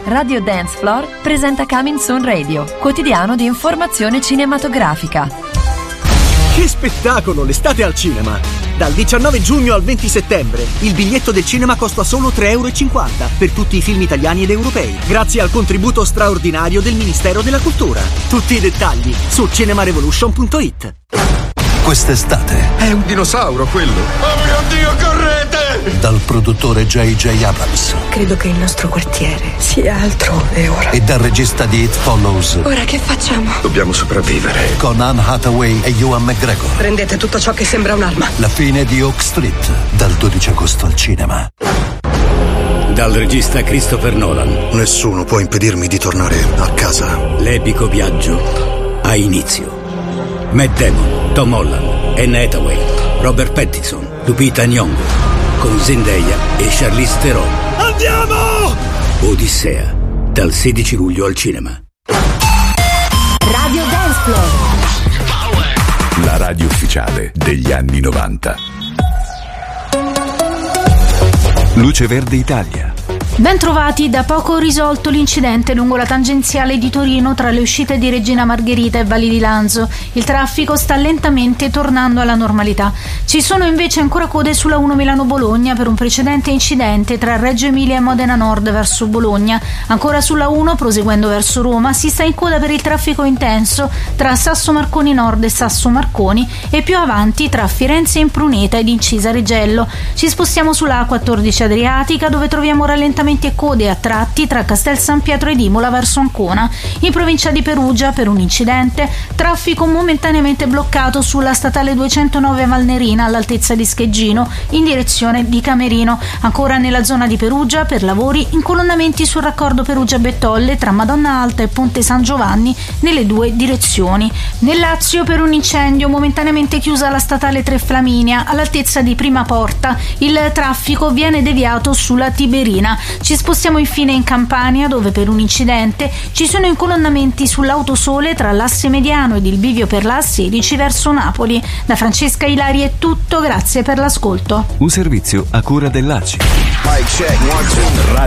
Radio Dance Floor presenta Coming Soon Radio, quotidiano di informazione cinematografica. Che spettacolo, l'estate al cinema! Dal 19 giugno al 20 settembre il biglietto del cinema costa solo €3,50 per tutti i film italiani ed europei, grazie al contributo straordinario del Ministero della Cultura. Tutti i dettagli su cinemarevolution.it. Quest'estate è un dinosauro quello. Oh mio Dio, correte! Dal produttore J.J. Abrams. Credo che il nostro quartiere sia altrove ora. E dal regista di It Follows. Ora che facciamo? Dobbiamo sopravvivere. Con Anne Hathaway e Ewan McGregor. Prendete tutto ciò che sembra un'arma. La fine di Oak Street, dal 12 agosto al cinema. Dal regista Christopher Nolan. Nessuno può impedirmi di tornare a casa. L'epico viaggio ha inizio. Matt Damon, Tom Holland, Anne Hathaway, Robert Pattinson, Lupita Nyong'o, con Zendaya e Charlize Theron. Andiamo! Odissea, dal 16 luglio al cinema. Radio Dance Floor. La radio ufficiale degli anni 90. Luce Verde Italia. Ben trovati. Da poco risolto l'incidente lungo la tangenziale di Torino tra le uscite di Regina Margherita e Valli di Lanzo. Il traffico sta lentamente tornando alla normalità. Ci sono invece ancora code sulla 1 Milano-Bologna per un precedente incidente tra Reggio Emilia e Modena Nord verso Bologna. Ancora sulla 1, proseguendo verso Roma, si sta in coda per il traffico intenso tra Sasso Marconi Nord e Sasso Marconi e più avanti tra Firenze Impruneta ed Incisa Regello. Ci spostiamo sulla A14 Adriatica, dove troviamo rallentamenti e code a tratti tra Castel San Pietro ed Imola verso Ancona. In provincia di Perugia, per un incidente, traffico momentaneamente bloccato sulla statale 209 Valnerina all'altezza di Scheggino in direzione di Camerino. Ancora nella zona di Perugia, per lavori, incolonnamenti sul raccordo Perugia-Bettolle tra Madonna Alta e Ponte San Giovanni nelle due direzioni. Nel Lazio, per un incendio, momentaneamente chiusa la statale 3 Flaminia all'altezza di Prima Porta. Il traffico viene deviato sulla Tiberina. Ci spostiamo infine in Campania, dove per un incidente ci sono incolonnamenti sull'Autosole tra l'Asse Mediano ed il bivio per la A16 verso Napoli. Da Francesca Ilari è tutto, grazie per l'ascolto. Un servizio a cura dell'ACI.